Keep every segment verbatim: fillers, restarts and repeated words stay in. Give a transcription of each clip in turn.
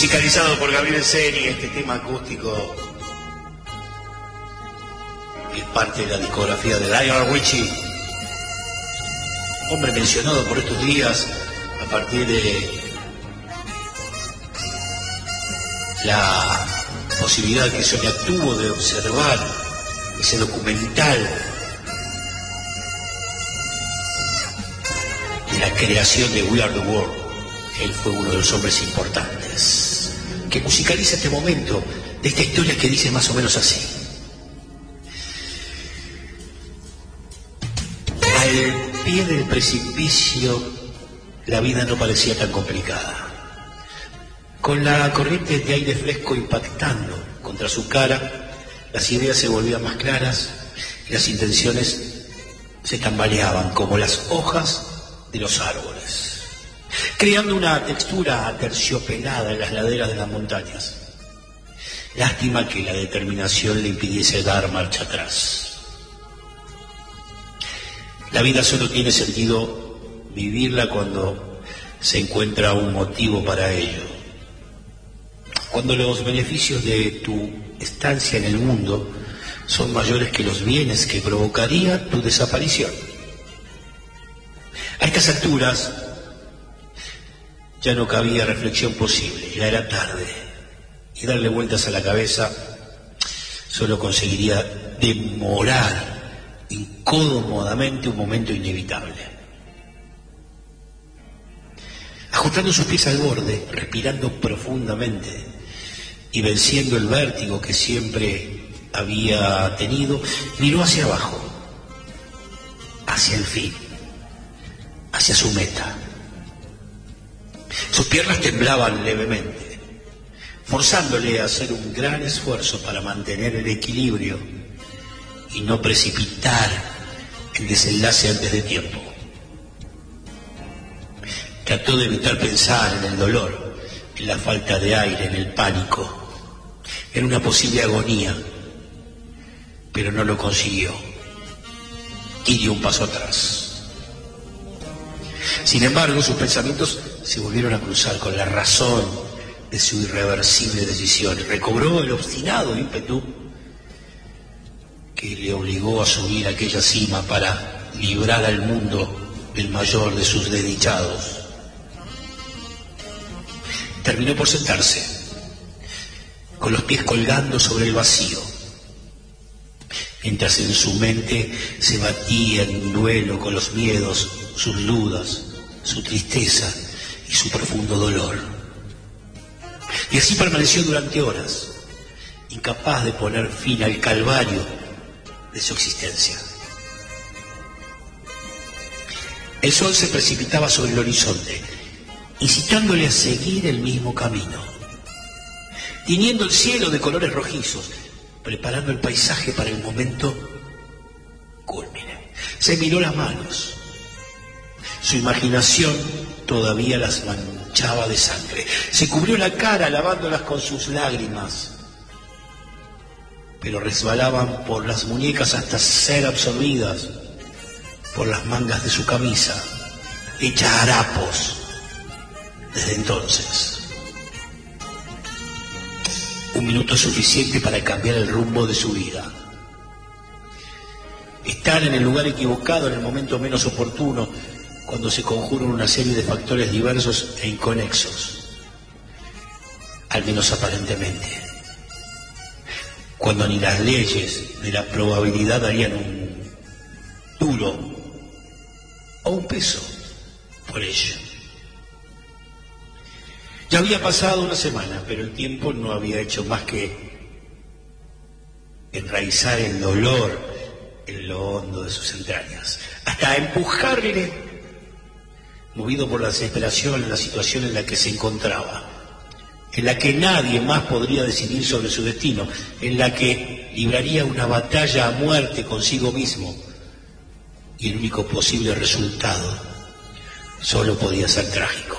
musicalizado por Gabriel Seni. Este tema acústico es parte de la discografía de Lionel Richie, hombre mencionado por estos días a partir de la posibilidad que Sonia tuvo de observar ese documental de la creación de We Are the World. Él fue uno de los hombres importantes que musicaliza este momento de esta historia que dice más o menos así: al pie del precipicio la vida no parecía tan complicada. Con la corriente de aire fresco impactando contra su cara, las ideas se volvían más claras y las intenciones se tambaleaban como las hojas de los árboles, creando una textura aterciopelada en las laderas de las montañas. Lástima que la determinación le impidiese dar marcha atrás. La vida solo tiene sentido vivirla cuando se encuentra un motivo para ello. Cuando los beneficios de tu estancia en el mundo son mayores que los bienes que provocaría tu desaparición. A estas alturas ya no cabía reflexión posible, ya era tarde, y darle vueltas a la cabeza solo conseguiría demorar incómodamente un momento inevitable. Ajustando sus pies al borde, respirando profundamente y venciendo el vértigo que siempre había tenido, miró hacia abajo, hacia el fin, hacia su meta. Sus piernas temblaban levemente, forzándole a hacer un gran esfuerzo para mantener el equilibrio y no precipitar el desenlace antes de tiempo. Trató de evitar pensar en el dolor, en la falta de aire, en el pánico, en una posible agonía, pero no lo consiguió y dio un paso atrás. Sin embargo, sus pensamientos se volvieron a cruzar con la razón de su irreversible decisión y recobró el obstinado ímpetu que le obligó a subir a aquella cima para librar al mundo del mayor de sus desdichados. Terminó por sentarse, con los pies colgando sobre el vacío, mientras en su mente se batía en duelo con los miedos, sus dudas, su tristeza y su profundo dolor. Y así permaneció durante horas, incapaz de poner fin al calvario de su existencia. El sol se precipitaba sobre el horizonte, incitándole a seguir el mismo camino, tiñendo el cielo de colores rojizos, preparando el paisaje para el momento cúlmine. Se miró las manos. Su imaginación todavía las manchaba de sangre. Se cubrió la cara lavándolas con sus lágrimas, pero resbalaban por las muñecas hasta ser absorbidas por las mangas de su camisa, hecha harapos desde entonces. Un minuto suficiente para cambiar el rumbo de su vida. Estar en el lugar equivocado en el momento menos oportuno, cuando se conjuran una serie de factores diversos e inconexos, al menos aparentemente. Cuando ni las leyes de la probabilidad darían un duro o un peso por ello. Ya había pasado una semana, pero el tiempo no había hecho más que enraizar el dolor en lo hondo de sus entrañas, hasta empujarle, movido por la desesperación, en la situación en la que se encontraba, en la que nadie más podría decidir sobre su destino, en la que libraría una batalla a muerte consigo mismo, y el único posible resultado solo podía ser trágico.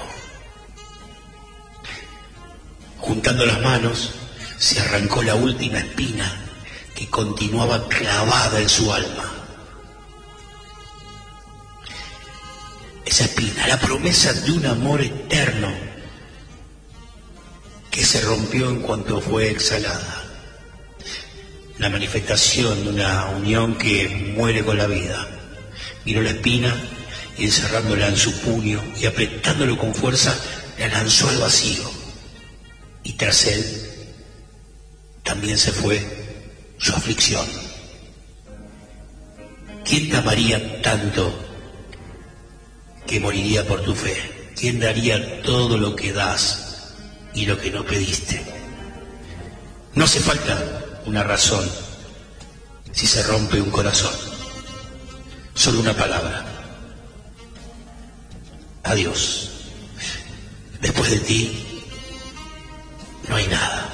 Juntando las manos, se arrancó la última espina que continuaba clavada en su alma. Esa espina, la promesa de un amor eterno que se rompió en cuanto fue exhalada. La manifestación de una unión que muere con la vida. Miró la espina y encerrándola en su puño y apretándolo con fuerza, la lanzó al vacío. Y tras él también se fue su aflicción. ¿Quién te amaría tanto que moriría por tu fe? ¿Quién daría todo lo que das y lo que no pediste? No hace falta una razón si se rompe un corazón. Solo una palabra. Adiós. Después de ti no hay nada.